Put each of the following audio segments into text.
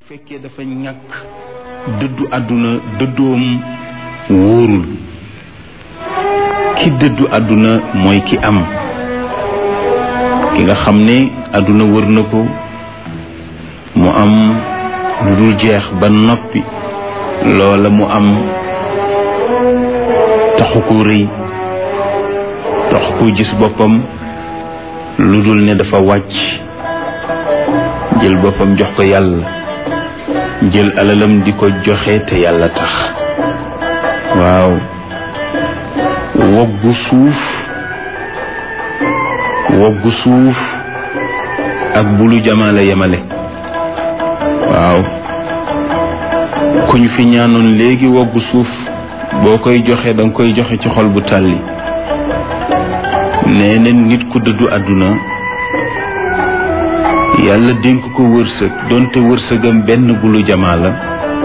fekkee dafa ñàkk dëddu àdduna dëddoom wóorul ki dëddu àdduna mooy ki am ki nga xam ne àdduna wër na ko mu am lu dul jeex ba noppi loola mu am taxu ko rëy taxu ko gis boppam lu dul ne dafa wàcc jël boppam jox ko yàlla jël alalam di ko joxe te yàlla tax waaw woggu suuf ak bulu jamaa la yemale waaw ku ñu fi ñaanoon léegi woggu suuf boo koy joxe danga koy joxe ci xol bu tàlli nee na nit ku dëddu àdduna yàlla dénk ko wërsëg donte wërsëgam benn bulu jamaa la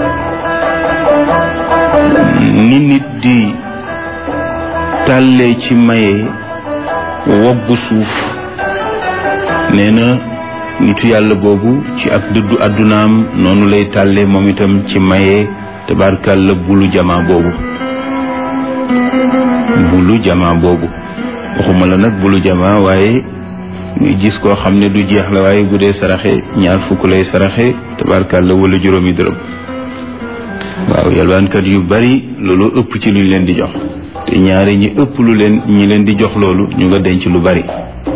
ni nit di tàllee ci maye woggu suuf nee na nitu yàlla boobu ci ak dëddu àddunaam noonu lay tàllee moom itam ci maye tabarkàlla bulu jamaa boobu waxuma la nag bulu jamaa waaye nga gis koo xam ne du jeex la waaye bu dee saraxe ñaar fukk lay saraxe tabarkàlla wala juróomi dërëm waaw yalwaankat yu bari loolu ëpp ci luñ leen di jox te ñaari ñi ëpp ñi leen di jox loolu ñu nga denc lu bari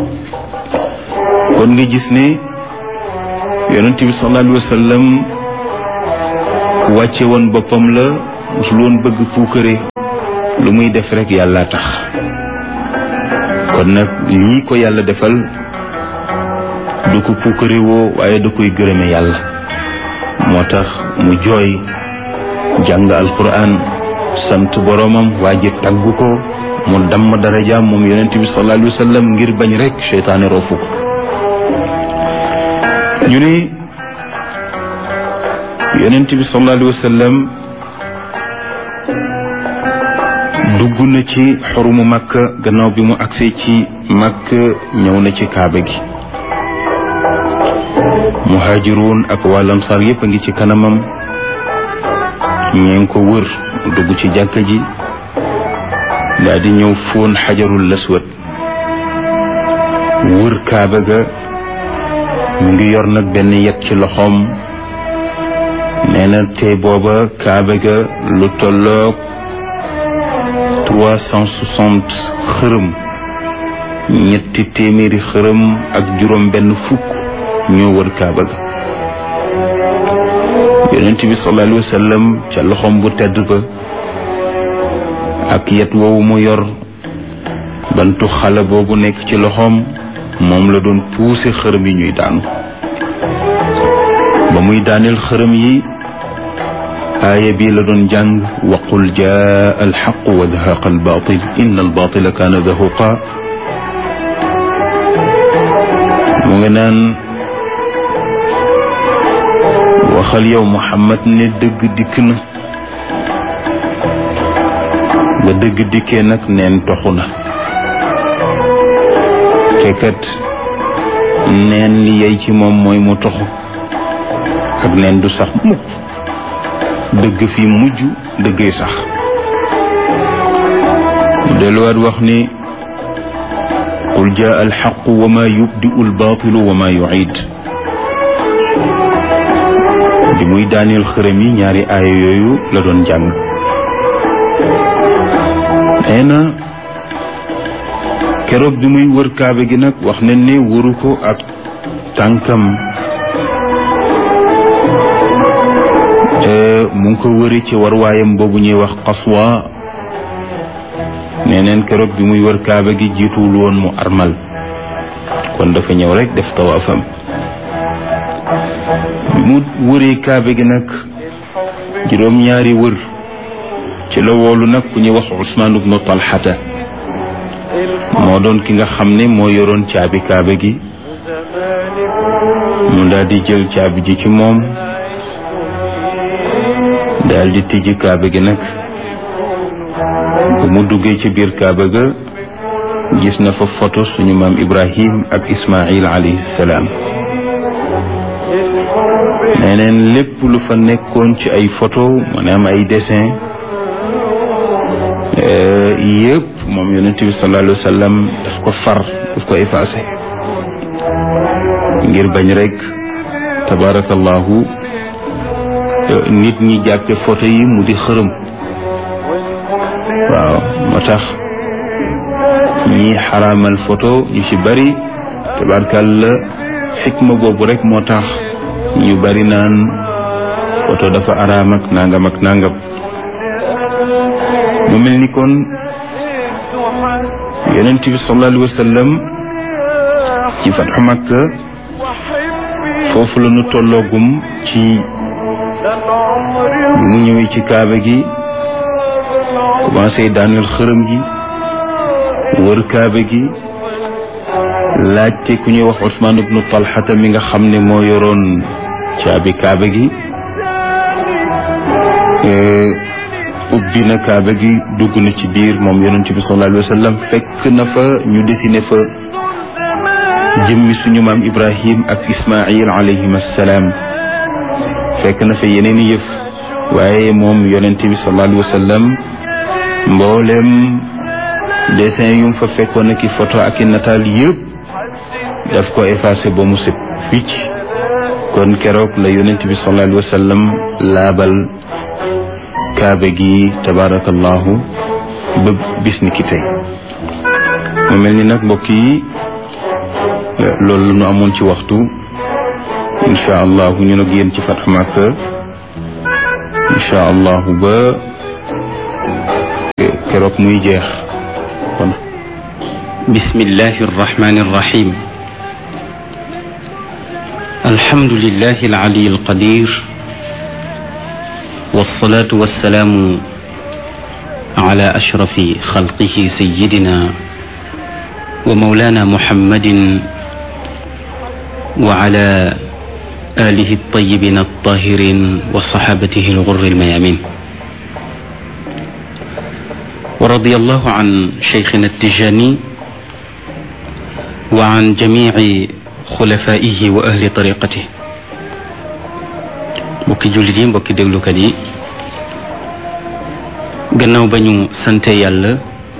kon nga gis ne yonent bi sallallahu alayhi wa sallam ku wàcce woon boppam la musul woon bëgg puukare lu muy def rek yàlla tax kon nag lii ko yàlla defal du ko puukare woo waaye da koy gërëme yàlla moo tax mu jooy jàng alquran sant boromam waaje taggu ko mu damm darajaam moom yonent bi sallallahu alayhi wa sallam ngir bañ rek seytaane roofu ko ñu ne yonent bi sallallahu alayhi wa sallam dugg na ci xorumu Makka gannaaw bi mu agsee ci Makka ñëw na ci kaaba gi muhaajiruun ak waa lamsaar yépp a ngi ci kanamam ñeen ko wër dugg ci jàkka ji daal di ñëw fóon xajarul laswad wër kaaba ga mu ngi yor nag benn yet ci loxoom nee na te booba kaaba ga lu tolloog 360 xërëm ñetti téeméeri xërëm ak juróom benn fukk ñoo wër kaaba ga yonent bi sallallahu alayhi wa sallam ca loxoom bu tedd ba ak yet woowu mu yor bantu xale boobu nekk ci loxoom moom la doon puuse xërëm yi ñuy daanu ba muy daaneel xërëm yi aaya bii la doon jàng wa qul jaa alxaqu wa zahaqa albaatil inna albaatila kaana zahuqa mu nga naan waxal yow Muhammad ne dëgg dikk na ba dëgg dikkee nag neen toxu na te kat neen li yey ci moom mooy mu toxu ak neen du sax mukk dëgg fi mujj dëggay sax mu delluwaat wax ni qul jaa alxaqu wa ma yubdiu albaatilu wa ma yuciid bi muy daaneel xërëm yi ñaari aaya yooyu la doon jàng nee na keroog bi muy wër kaaba gi nag wax ne ne wëru ko ak tànkam mu ngi ko wëri ci warwaayam boobu ñuy wax qaswa nee neen keroog bi muy wër kaaba gi jiituwul woon mu armal kon dafa ñëw rek def tawaafam bi mu wëree kaaba gi nag juróom-ñaari wër ci la woolu nag ku ñuy wax Usmaan ibnu Talxata moo doon ki nga xam ne moo yoroon caabi kaaba gi mu daal di jël caabi ji ci moom daal di tijji kaaba gi nag bu mu duggee ci biir kaaba ga gis na fa photo suñu maam Ibrahim ak Ismaïl alayhi salaam neneen lépp lu fa nekkoon ci ay photo maanaam ay dessin yëpp moom yonent bi sallallahu alayhi wa sallam daf ko far daf ko effacé ngir bañ rek tabarakallahu nit ñi jàppe photo yi mu di xërëm. waaw moo tax ñi xaraamal photo ñu ci bari tabarakalla xikma boobu rek moo tax ñu bari naan photo dafa araam ak nangam ak nangam. mu mel ni kon yonent bi sallallahu alayhi wa sallam ci fatxu Makka foofu la ñu tolloogum ci mu ñëwee ci kaaba gi commencé daaneel xërëm gi wër kaaba gi laajte ku ñuy wax Usmaan ibnu Talxata mi nga xam ne moo yoroon caabi kaaba gi ubbi na kaaba gi dugg na ci biir moom yonent bi sallallahu alayhi wa sallam fekk na fa ñu dessiné fa jëmmi suñu maam Ibrahim ak Ismaïl alayhim assalaam fekk na fa yeneen i yëf waaye moom yonent bi sallallahu alayhi wa sallam mboolem dessin yu mu fa fekkoon ak i photo ak i nataal yëpp daf ko effacé ba mu set wicc. kon keroog la yonent bi sallallahu alayhi wa sallam laabal kaaba gi tabarakallahu ba bis ni ki tey. mu mel ni nag mbokk yi loolu la ñu amoon ci waxtu insha allahu ñu nag yéen ci Fathu Makka insha allahu ba keroog muy jeex. kon bismillahi arrahmani arrahim alhamdulillahi alali alqadir والصلاة والسلام على أشرف خلقه سيدنا ومولانا محمد وعلى آله الطيبين الطاهرين وصحابته الغر الميامين ورضي الله عن شيخنا التجاني وعن جميع خلفائه وأهل طريقته. mbokki jullit yi mbokki déglukat yi gannaaw ba ñu sante yàlla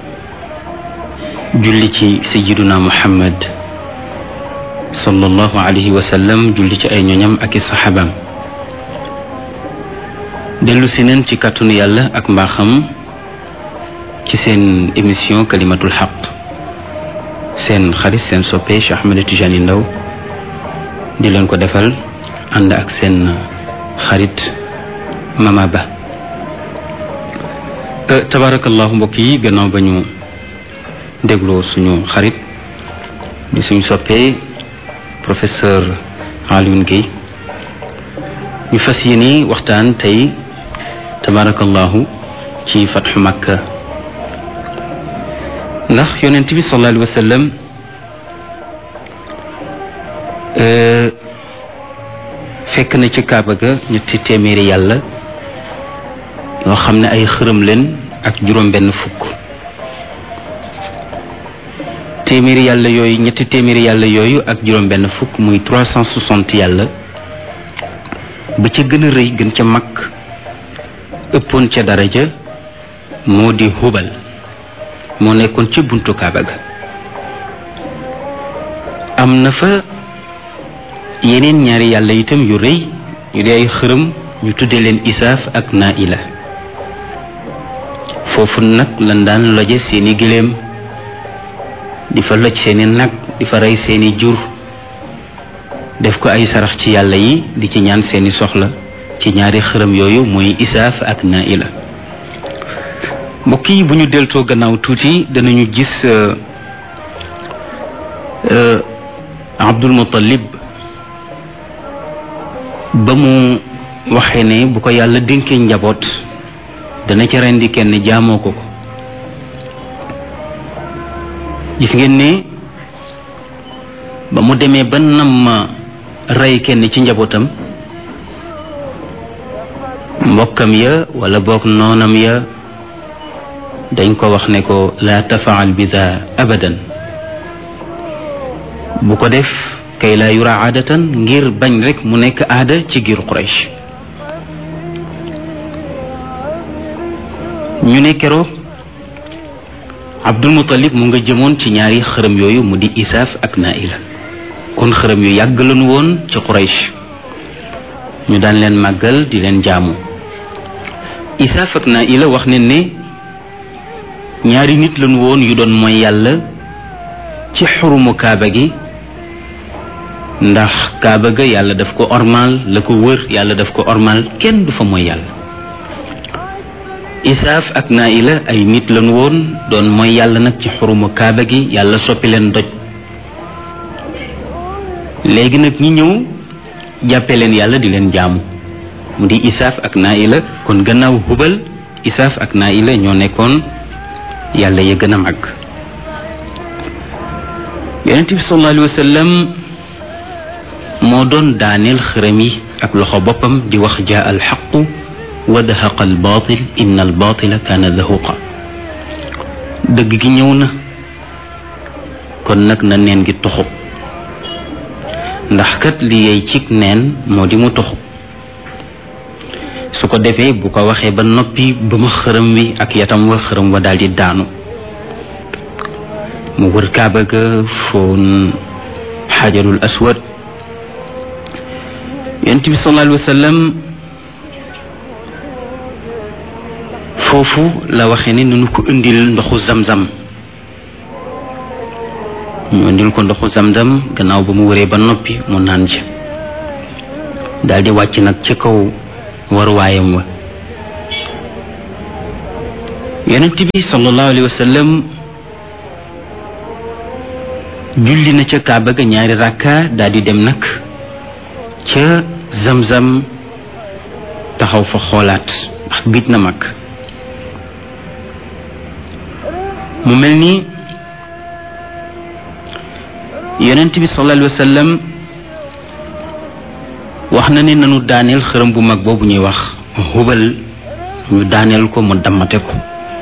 julli ci sayyiduna Muhammad sallallahu alayhi wa sallam julli ci ay ñoñam ak i saxaabaam dellu si neen ci kàttanu yàlla ak mbaaxam ci seen émission kalimatul xaq seen xarit seen soppe Cheikh Ahmed Tidiane Ndao di leen ko defal ànd ak seen xarit Mama Ba. tabarakallahu mbokk yi gannaaw ba ñu dégloo suñu xarit di suñu soppee professeur Alioune Guèye ñu fas yéene waxtaan tey tabarakallahu ci Fathu Makka ndax yonent bi sallallahu alayhi wa sallam fekk na ci kaaba ga ñetti téeméeri yàlla yoo xam ne ay xërëm leen ak juróom-benn fukk. téeméeri yàlla yooyu ñetti téeméeri yàlla yooyu ak juróom-benn fukk muy 360 yàlla ba ca gën a rëy gën ca mag ëppoon ca daraja moo di Hubal moo nekkoon ca buntu kaaba ga. am na fa yeneen ñaari yàlla itam yu rëy yu di ay xërëm ñu tudde leen Isaaf ak Naila. foofu nag lan daan loje seeni giléem di fa loj seeni nag di fa rey seeni jur def ko ay sarax ci yàlla yi di ci ñaan seeni soxla ci ñaari xërëm yooyu muy Isaaf ak Naila. mbokk yi bu ñu deltoo gannaaw tuuti danañu gis Abdul Muttalib ba mu waxee ne bu ko yàlla dénkee njaboot dana ca rendi kenn jaamoo ko ko. gis ngeen ne ba mu demee ba nam ma rey kenn ci njabootam mbokkam ya wala boog noonam ya dañ ko wax ne ko la tafaal bi daa abadan bu ko def kay laa yura aadatan ngir bañ rek mu nekk aada ci giiru Quraysh. ñu ne keroog Abdul Muttalib mu nga jëmoon ci ñaari xërëm yooyu mu di Isaaf ak Naila kon xërëm yu yàgg lañu woon ci Quraysh ñu daan leen màggal di leen jaamu. Isaaf ak Naila wax ne ne ñaari nit lañu woon yu doon mooy yàlla ci xurumu kaaba gi, ndax kaaba ga yàlla daf ko ormal, la ko wër yàlla daf ko ormal, kenn du fa mooy yàlla. Isaaf ak Naila ay nit lañu woon doon mooy yàlla nag ci xurumu kaaba gi, yàlla soppi leen doj. léegi nag ñi ñëw jàppe leen yàlla di leen jaamu mu di Isaaf ak Naila. kon gannaaw Hubal, Isaaf ak Naila ñoo nekkoon yàlla ya gën a màgg. Yonent bi sallallahu alayhi wa sallam moo doon daaneel xërëm yi ak loxo boppam di wax jaa al xaqu wa dahaqa al baatil inna al baatila kaana zahuqa. dëgg gi ñëw na kon nag na neen gi toxu, ndax kat li yey cig neen moo di mu toxu. su ko defee bu ko waxee ba noppi ba ma xërëm wi ak yatam wa xërëm wa daal di daanu. mu wër kaaba ga foon xajarul aswad. yonent bi sallallahu alayhi wa sallam foofu la waxee ne nunu ko indil ndoxu zamzam. ñu indil ko ndoxu zamzam gannaaw ba mu wëree ba noppi mu naan ci daal di wàcc nag ci kaw waruwaayam wa. yonent bi sallallahu alayhi wa sallam julli na ca kaaba ga ñaari rakka daal di dem nag ca zamzam taxaw fa xoolaat ndax gëj na mag. mu mel ni yonent bi sallallahu alayhi wa sallam wax na ne nanu daaneel xërëm bu mag boobu ñuy wax Hubal, ñu daaneel ko mu dammate ko.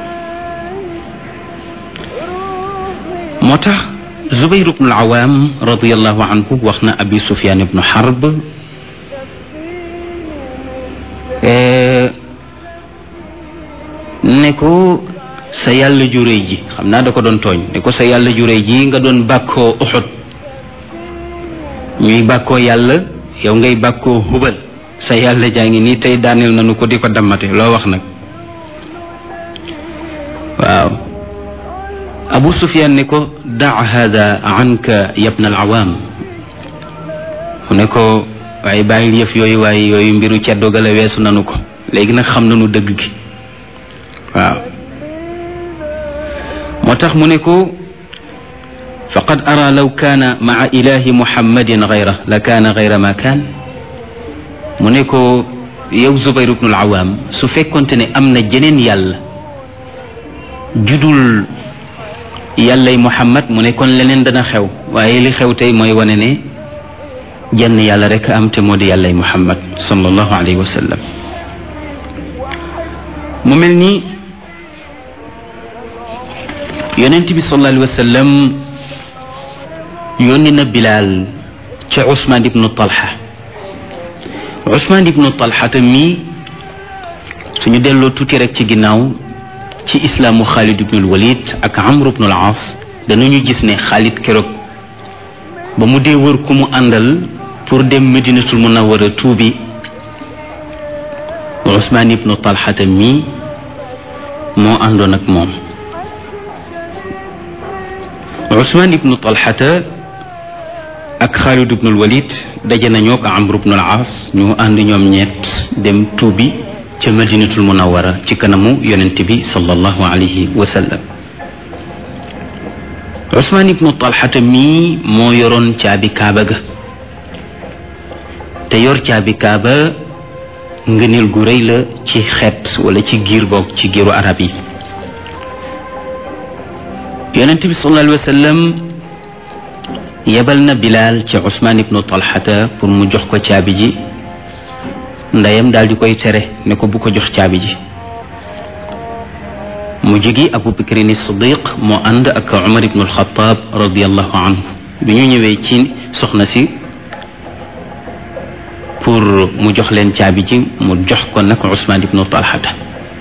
moo tax Zubayr ibn al-Awwam radiyallahu anhu wax na Abi Sufyan ibn Harb ne ko sa yàlla ju réy ji, xam naa da ko doon tooñ, ne ko sa yàlla ju réy ji nga doon bàkkoo Uhud, ñuy bàkkoo yàlla, yow ngay bàkkoo Hubal, sa yàlla jaa ngi nii tey daaneel nañu ko di ko dammate, loo wax nag. waaw Abu Sufyan ne ko daa hada anka yabna al-Awam, mu ne ko waaye bàyyil yëf yooyu, waaye yooyu mbiru ceddo ga la weesu nanu ko, léegi nag xam nañu dëgg gi. waaw moo tax mu ne ko faqad ara law kaana maa ilahi muhammadin gayra la kaana gayra ma kaan. mu ne ko yow Zubayr ibn al-Awwam, su fekkonte ne am na jeneen yàlla judul yàllay Muhammad, mu ne kon leneen dana xew, waaye li xew tey mooy wane ne jenn yàlla rek am te moo di yàllay Muhammad sallallahu alayhi wa sallam. mu mel ni yonent bi sallallahu alayhi wa sallam yónni na Bilaal ca Usmaan ibnu Talha. Usmaan ibnu Talha mi suñu delloo tuuti rek ci ginnaaw ci islaamu Xaalid ibnul Walid ak Amr ibnul Aas, danañu gis ne Xaalid keroog ba mu dee wër ku mu àndal pour dem Madinatul Munawwara tuubi, Usmaan ibnu Talha mi moo àndoon ak moom. Usmaan ibnu Talha ak Xaalid ibnul Walid daje nañoo ak Amr ibnul Aas, ñu ànd ñoom ñett dem tuubi ca Madinatul Munawwara ci kanamu yonent bi sallallahu alayhi wa sallam. Usmaan ibnu Talha mi moo yoroon caabi Kaaba ga, te yor caabi Kaaba ngëneel gu rëy la ci xeet wala ci giir boog ci giiru arab yi. yonent bi sallallahu alayhi wa sallam yebal na Bilaal ci Usmaan ibnu Talha pour mu jox ko caabi ji. ndeyam daal di koy tere ne ko bu ko jox caabi ji. mu jigi Abu Bakrin as-Siddiq moo ànd ak Umar ibnu al-Khattab radiyallahu anhu bi ñu ñëwee ci soxna si pour mu jox leen caabi ji mu jox ko nag Usmaan ibnu Talhata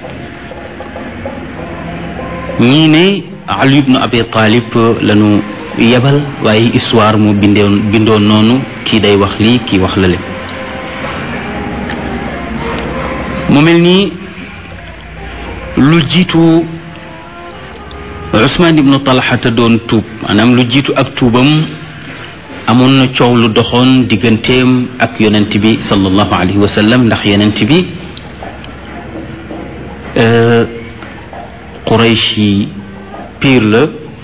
ñii ne Ali ibnu Abi Talib lañu yebal waaye histoire mu bindoon noonu kii day wax lii kii wax lale mu mel ni lu jiitu Usmaan ibnu Talhata doon tuub maanaam lu jiitu ak tuubam amoon na coow lu doxoon digganteem ak yonent bi sallallahu alayhi wa sallam ndax yonent bi Quraysh yi piir la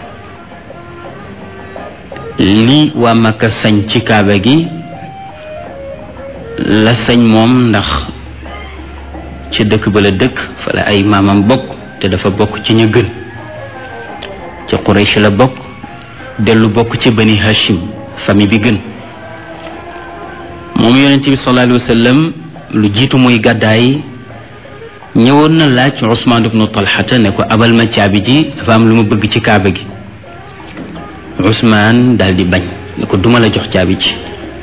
li waa Makka sañ ci kaaba gi la sañ moom ndax ci dëkk ba la dëkk fa la ay maamam bokk te dafa bokk ci ñu gën ci Quraysh la bokk dellu bokk ci Bani Hashim famille bi gën moom yonent bi sallallahu alayhi wa sallam lu jiitu muy gàddaay ñëwoon na laaj Usmaan ibnu Talhata ne ko abal ma caabi ji dafa am lu ma bëgg ci kaaba gi Usmaan daal di bañ ne ko duma la jox caabi ji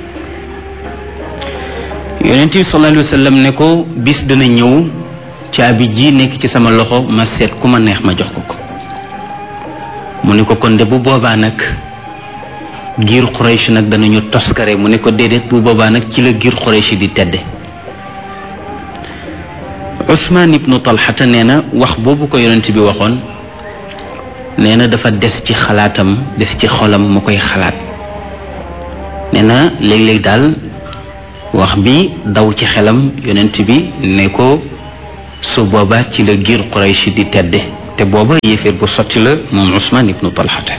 yonent bi sallallahu alayhi wa sallam ne ko bis dana ñëw caabi ji nekk ci sama loxo ma seet ku ma neex ma jox ko mu ne ko kon de bu boobaa nag giir Quraysh nag danañu toskare mu ne ko déedéet bu boobaa nag ci la giir Quraysh di tedde Usmaan ibnu Talhata nee na wax boobu ko yonent bi waxoon nee na dafa des ci xalaatam des ci xolam mu koy xalaat nee na léeg-léeg daal wax bi daw ci xelam yonent bi ne ko su boobaa ci la giir Quraysh di tedde te booba yéeféer bu sotti la moom Usmaan ibnu Talhata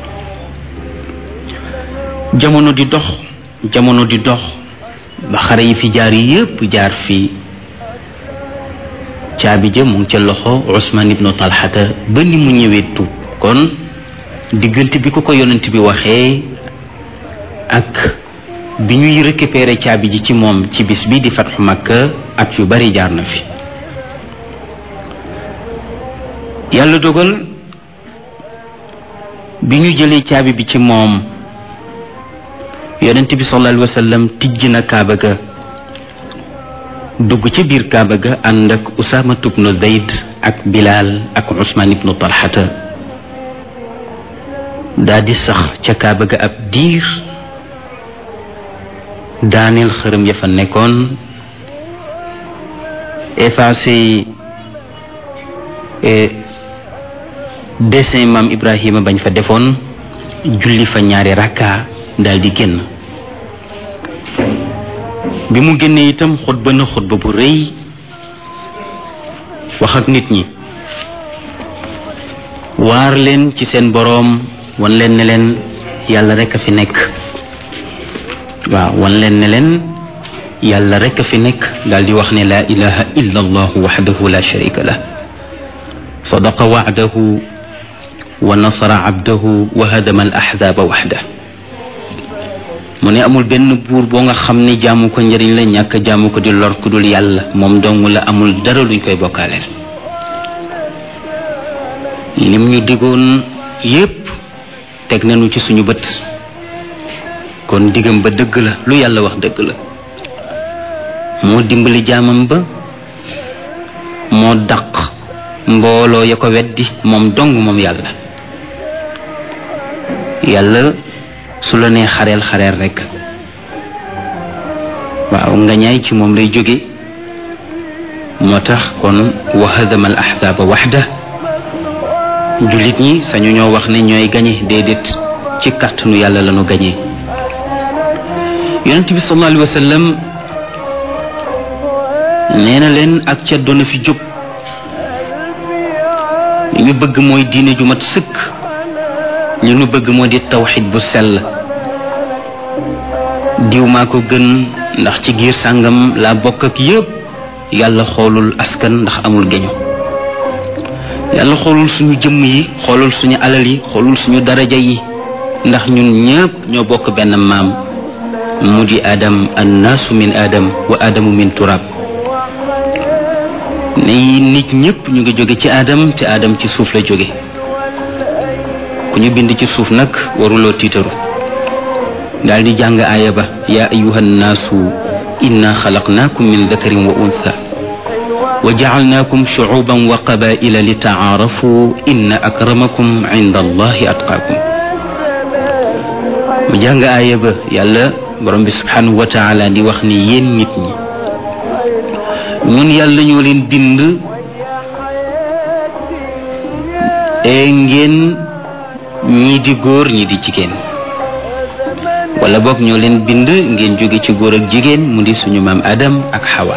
jamono di dox ba xare yi fi jaar yépp jaar fii caabi ja mu ngi ca loxo Usmaan ibnu Talhata ba ni mu ñëwee tuub kon diggante bi ko yonent bi waxee ak bi ñuy récupérer caabi ji ci moom ci bis bi di fatxu Makka at yu bari jaar na fi yàlla dogal bi ñu jëlee caabi bi ci moom yonent bi sallallahu alayhi wa sallam tijj na kaaba ga dugg ci biir kaaba ga ànd ak Usaama ibnu Zayd ak Bilaal ak Usmaan ibnu Talhata daa di sax ca kaaba ga ab diir daaneel xërëm ya fa nekkoon effacé dessin maam Ibrahima bañ fa defoon julli fa ñaari rakka daal di génn bi mu génnee itam xutba na xutba bu rëy wax ak nit ñi waar leen ci seen boroom wan leen ne leen yàlla rekk a fi nekk waaw wan leen ne leen yàlla rekk a fi nekk daal di wax ne laa ilaha illa allahu waxdahu la sharika lah sadaqa wa'dahu wa nasara abdahu wa hadama al ahzaba waxda mu ne amul benn buur boo nga xam ne jaamu ko njëriñ la ñàkk jaamu ko di lor ku dul yàlla moom dong la amul dara luñ koy bokkaaleel lim ñu digoon yépp teg nañu ci suñu bët kon digam ba dëgg la lu yàlla wax dëgg la moo dimbali jaamam ba moo dàq mbooloo ya ko weddi moom dong moom yàlla su la nee xareel rekk waaw nga ñaay ci moom lay jóge moo tax kon wa hadama al ahzaba waxda jullit ñi sañu ñoo wax ne ñooy gañe déedéet ci kàttanu yàlla lañu gañe yonent bi sallallahu alayhi wa sallam nee na leen ak ca doona fi jóg li ñu bëgg mooy diine ju mat sëkk li ñu bëgg moo di tawxid bu sell diw maa ko gën ndax ci giir sàngam laa bokk ak yépp yàlla xoolul askan ndax amul geño yàlla xoolul suñu jëmm yi xoolul suñu alal yi xoolul suñu daraja yi ndax ñun ñépp ñoo bokk benn maam mu di adam annaasu min adam wa adamu min turab ne nit ñépp ñu ngi jóge ci adam te adam ci suuf la jóge ku ñu bind ci suuf nag waruloo tiitaru daal di jàng aaya ba yaa ayuha nnaasu inna xalaqnaakum min dakarin wa untha wa jacalnaakum shucuuban wa qabaa'ila li tacaarafu inna akramakum cinda allahi atqaakum. mu jàng aaya ba yàlla borom bi subhanahu wa taala di wax ni yéen nit ñi ñun yàlla ñoo leen bind ngeen ñii di góor ñii di jigéen wala boog ñoo leen bind ngeen jóge ci góor ak jigéen mu di suñu maam Adam ak Hawa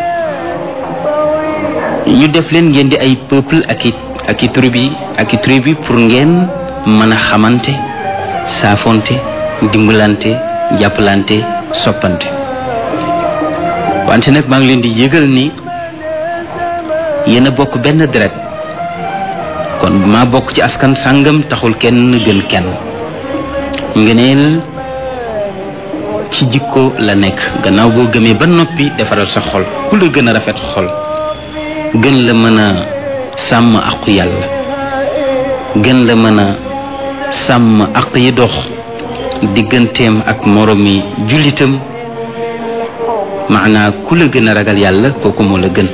ñu def leen ngeen di ay peuple ak i tribu pour ngeen mën a xamante saafonte dimbalante jàppalante soppante wante nag maa ngi leen di yëgal ni yéen a bokk benn deret kon maa bokk ci askan sàngam taxul kenn gën kenn ngëneel ci jikko la nekk gannaaw boo gëmee ba noppi defaral sa xol ku la gën a rafet xol gën la mën a sàmm aqu yàlla gën la mën a sàmm aq yi dox digganteem ak moromi jullitam maanaa ku la gën a ragal yàlla kooku moo la gën.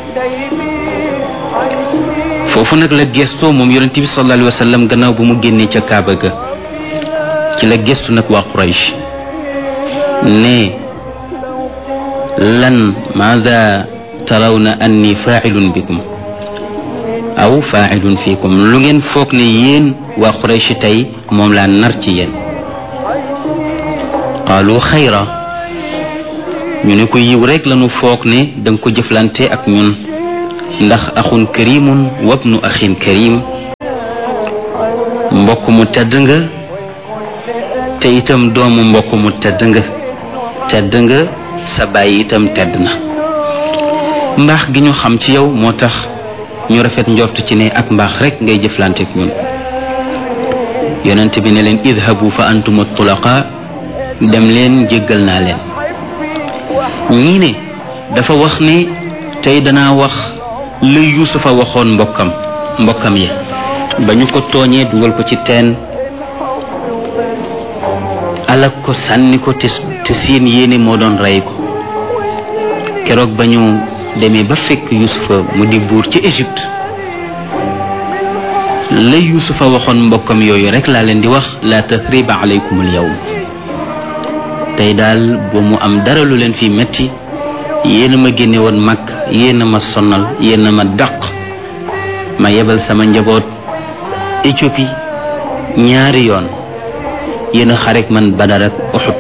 foofu nag la gestoo moom yonent bi sallallahu alayhi wa sallam gannaaw bu mu génnee ca Kaaba ga ci la gestu nag waa Quraysh ne lan maada tarawna anni faa'ilun bikum aw faa'ilun fiikum lu ngeen foog ne yéen waa Quraysh tey moom laa nar ci yéen qaalu xayra ñu ne ko yiw rek lañu foog ne danga ko jëflante ak ñun ndax axun karimun wabnu axin karim mbokk mu tedd nga te itam doomu mbokk mu tedd nga sa baay itam tedd na mbaax gi ñu xam ci yow moo tax ñu rafet njort ci ne ak mbaax rek ngay jëflante ak ñun yonent bi ne leen idhabu fa antum tulaqa dem leen jéggal naa leen ñii ne dafa wax ne tey danaa wax la Yuusufa waxoon mbokkam yi ba ñu ko tooñee dugal ko ci teen alak ko sànni ko te seen yéene moo doon rey ko keroog ba ñu demee ba fekk Yuusufa mu di buur ci Égypte la Yuusufa waxoon mbokkam yooyu rek laa leen di wax la tathriba alaykumul yawm tey daal bu mu am dara lu leen fi metti yéena ma génne woon mag yéena ma sonal yéena ma dàq ma yebal sama njaboot Éthiopie ñaari yoon yéena xarek man Badar ak Uhud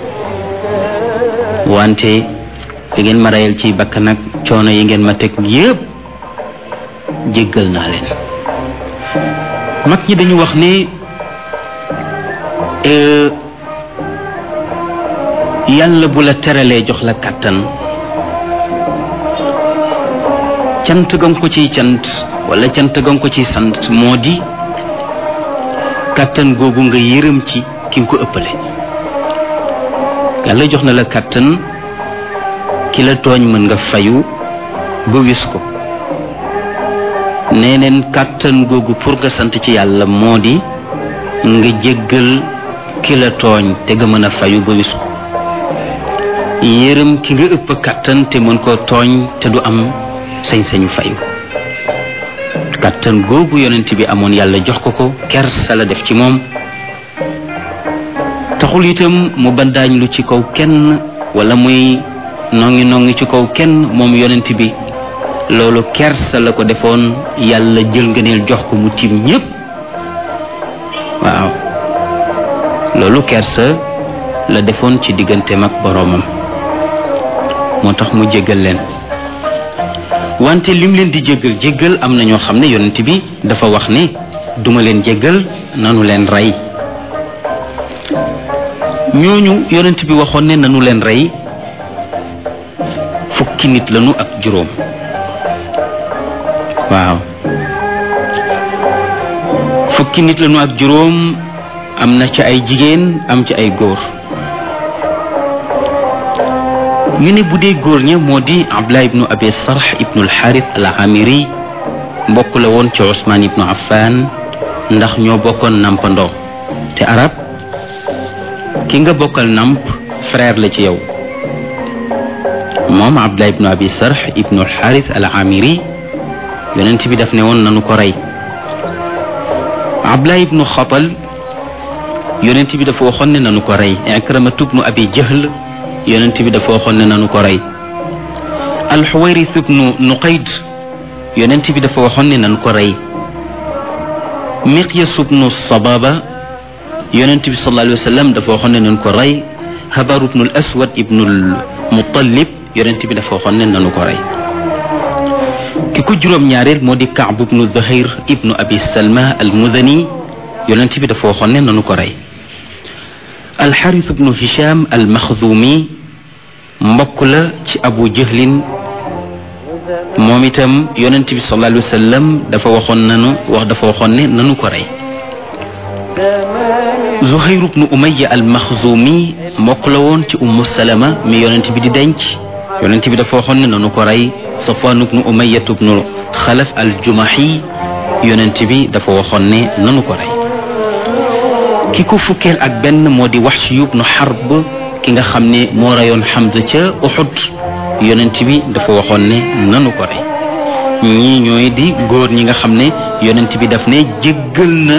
wante li ngeen ma reyal ci bakk nag coono yi ngeen ma teg yépp jéggal naa leen mag ñi dañu wax ne yàlla bu la teralee jox la kàttan cant gam ko ciy cant wala cant gam ko ciy sant moo di kàttan googu nga yërëm ci ki nga ko ëppale yàlla jox na la kàttan ki la tooñ mën nga fayu ba wis ko nee neen kàttan googu pour nga sant ci yàlla moo di nga jéggal ki la tooñ te nga mën a fayu ba wis ko yërëm ki nga ëpp kàttan te mën koo tooñ te du am sañ-sañu fayu kàttan googu yonent bi amoon yàlla jox ko kersa la def ci moom taxul itam mu bandaañ lu ci kaw kenn wala muy nongi ci kaw kenn moom yonent bi loolu kersa la ko defoon yàlla jël ngëneel jox ko mu tiim ñépp waaw loolu kersa la defoon ci digganteem ak boroomam moo tax mu jéggal leen wante lim leen di jéggal am na ñoo xam ne yonent bi dafa wax ne duma leen jéggal nanu leen rey ñooñu yonent bi waxoon ne nanu leen rey fukki nit lañu ak juróom waaw fukki nit lañu ak juróom am na ci ay jigéen am ci ay góor ñu ne bu dee góor ña moo di Abdullah ibnu Abi Sarh ibnu al-Harith al-Amiri mbokk la woon ci Ousmane ibnu Affan ndax ñoo bokkoon nampandoo te arab ki nga bokkal namp frère la ci yow moom Abdullah ibnu Abi Sarh ibnu al-Harith al-Amiri yonent bi daf ne woon nanu ko rey Abdullah ibnu Xatal yonent bi dafa waxoon ne nanu ko rey Ikramatu ibnu Abi Jahl yonent bi dafa waxoon ne nanu ko rey al-Huwayrith ibnu Nuqayd yonent bi dafa waxoon ne nanu ko rey Miqyas ibnu Sababa yonent bi sallallahu alayhi wa sallam dafa waxoon ne nanu ko rey Habar ibnu al-Aswad ibnu al-Muttalib yonent bi dafa waxoon ne nanu ko rey ki ko juróom-ñaareel moo di Kaab ibnu Zuhayr ibnu Abi Salma al-Mudani yonent bi dafa waxoon ne nanu ko rey al-Harith ibnu Hisham al-Makhzumi mbokk la ci Abu Jahlin moom itam yonent bi sallallahu alayhi wa sallam dafa waxoon ne nanu ko rey Zuhayr ibnu Umayya al-Makhzumi mbokk la woon ci Ummu Salama mi yonent bi di denc yonent bi dafa waxoon ne nanu ko rey Safwan ibnu Umayya ibnu Xalaf al-Jumahi yonent bi dafa waxoon ne nanu ko rey ki ko fukkeel ak benn moo di Wahsh ibnu Harb ki nga xam ne moo reyoon Hamza ca Uhud yonent bi dafa waxoon ne nanu ko rey ñii ñooy di góor ñi nga xam ne yonent bi daf ne jéggal na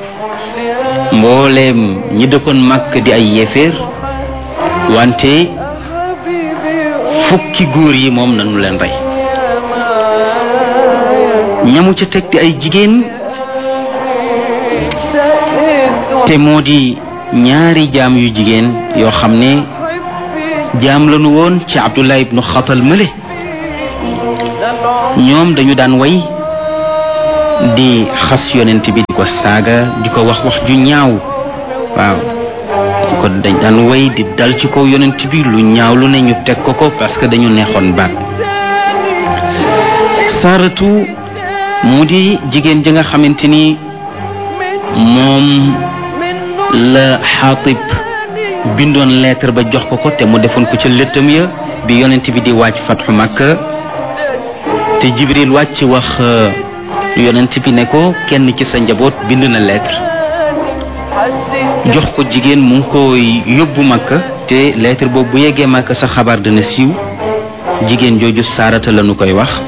mbooleem ñi dëkkoon Makka di ay yéeféer wante fukki góor yi moom nanu leen rey ñamu ca teg di ay jigéen te moo di ñaari jaam yu jigéen yoo xam ne jaam lañu woon ci Abdullah ibnu Xatal mële ñoom dañu daan way di xas yonent bi di ko saaga di ko wax ju ñaaw waaw ko dañ daan way di dal ci kaw yonent bi lu ñaaw lu ne ñu teg ko parce que dañu neexoon baat Saaratu mu di jigéen ja nga xamante ni moom la Xaatib bindoon lettre ba jox ko te mu defoon ko ca lëttam ya bi yonent bi di wàcc fatxu Makka te Jibril wàcc wax yonent bi ne ko kenn ci sa njaboot bind na lettre jox ko jigéen mu ngi ko yóbbu Makka te lettre boobu bu yeggee Makka sa xabaar dana siiw jigéen jooju Saarata la nu koy wax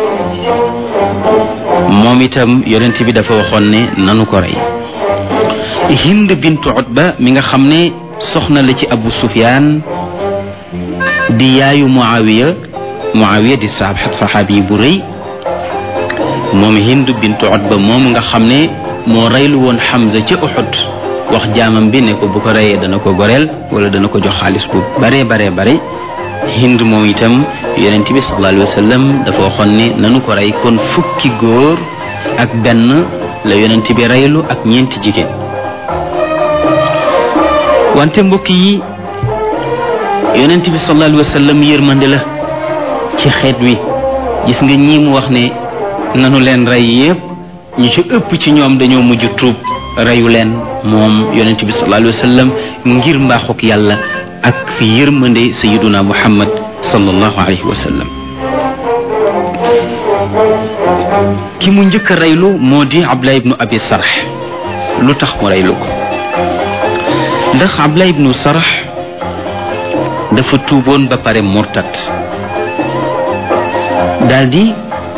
moom itam yonent bi dafa waxoon ne nanu ko rey Hind bintu Utba mi nga xam ne soxna la ci Abu Sufyaan di yaayu Muawiya di saxaabi bu rëy moom Hind bintu Utba moom nga xam ne moo reylu woon Hamza ca Uhud wax jaamam bi ne ko bu ko reyee dana ko goreel wala dana ko jox xaalis bu bare Hind moom itam yonent bi sallallahu alayhi wa sallam dafa waxoon ne nanu ko rey kon fukki góor ak benn la yonent bi reylu ak ñeenti jigéen wante mbokk yi yonent bi sallallahu alayhi wa sallam yërmande la ci xeet wi gis nga ñii mu wax ne nanu leen rey yépp ñu ci ëpp ci ñoom dañoo mujj tuub reyu leen moom yonent bi sallallahu alayhi wa sallam ngir mbaaxuk yàlla ak yërmande sayyiduna Muhammad sallallahu alayhi wa sallam ki mu njëkk a reylu moo di Abdullah ibnu Abi Sarh lu tax mu reylu ko ndax Abdullah ibnu Sarh dafa tuuboon ba pare murtat daldi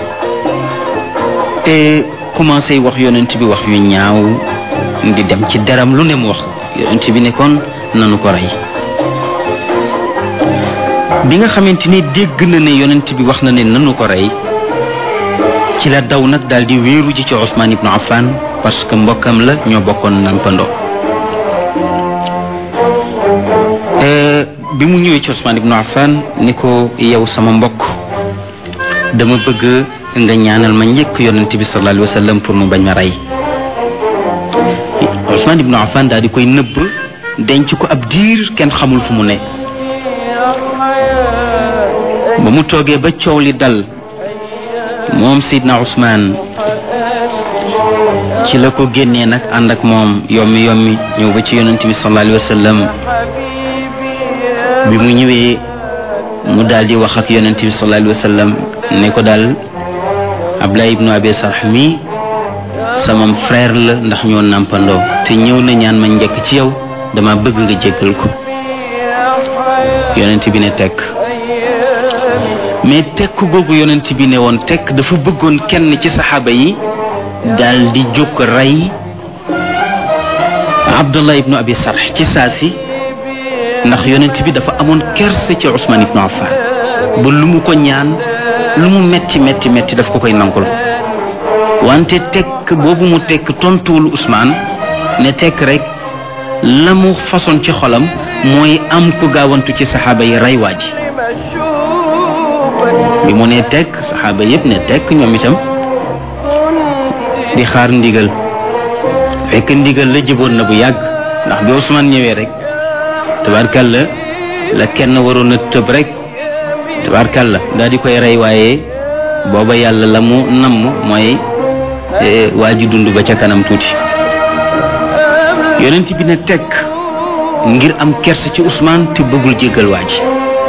commencé wax yonent bi wax yu ñaaw di dem ci deram lu ne mu wax yonent bi ne kon nanu ko rey bi nga xamante ni dégg na ne yonent bi wax na ne nanu ko rey ci la daw nag daldi wéeru ji ci Ousmane ibnu Affan parce que mbokkam la ñoo bokkoon nampandoo bi mu ñëwee ci Ousmane ibnu Affan ni ko yow sama mbokk dama bëgg nga ñaanal ma njëkk yonent bi sallallahu alayhi wa sallam pour mu bañ ma rey Ousmane ibnu Affan daal di koy nëbb denc ko ab diir kenn xamul fu mu nekk ba mu toogee ba coow li dal moom Seydina Ousmane ci la ko génnee nag ànd ak moom yommi ñëw ba ci yonent bi sallallahu alayhi wa sallam bi mu ñëwee mu daal di wax ak yonent bi sallallahu alayhi wa sallam ne ko daal Abdullah ibnu Abi Sarh mi sama frère la ndax ñoo nampandoo te ñëw na ñaan ma njëkk ci yow dama bëgg nga jéggal ko yonent bi ne tekk mais tekk googu yonent bi ne woon tekk dafa bëggoon kenn ci saxaaba yi daal di jóg rey Abdullah ibnu Abi Sarh ci saasi ndax yonent bi dafa amoon kerse ci Ousmane ibnu Affan ba lu mu ko ñaan lu mu metti metti metti daf ko koy nangul wante tekk boobu mu tekk tontuwul Ousmane ne tekk rek la mu façon ci xolam mooy am ku gaawantu ci saxaaba yi rey waa ji bi mu ne tekk saxaaba yépp ne tekk ñoom itam di xaar ndigal fekk ndigal la jëboon na bu yàgg ndax bi Ousmane ñëwee rek tabarkalla la kenn waroon a tëb rek tabarkalla daal di koy rey waaye booba yàlla la mu namm mooy waa ji dund ba ca kanam tuuti yonent bi ne tekk ngir am kersa ci Ousmane te bëggul jéggal waa ji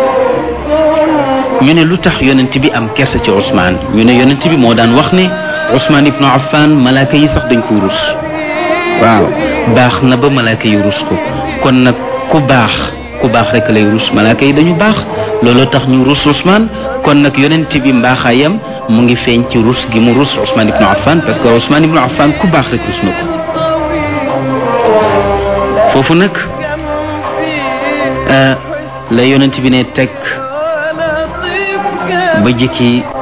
ñu ne lu tax yonent bi am kersa ci Ousmane ñu ne yonent bi moo daan wax ne Ousmane ibnu Affan malaaka yi sax dañ ko rus waaw baax na ba malaaka yi rus ko kon nag ku baax rek lay rus malaaka yi dañu baax looloo tax ñu rus Ousmane kon nag yonent bi mbaaxaayam mu ngi feeñ ci rus gi mu rus Ousmane ibnu Affan parce que Ousmane ibnu Affan ku baax rek rus na ko foofu nag la yonent bi ne tekk ba jëkki